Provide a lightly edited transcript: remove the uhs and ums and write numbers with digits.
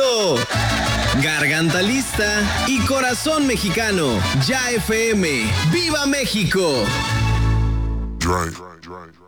Ruso, Garganta Lista y Corazón Mexicano. Ya FM. ¡Viva México! Drive.